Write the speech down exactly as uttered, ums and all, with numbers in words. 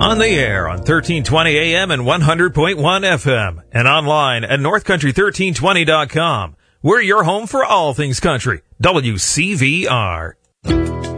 On the air on thirteen twenty A M and one hundred point one F M and online at north country thirteen twenty dot com. We're your home for all things country. W C V R.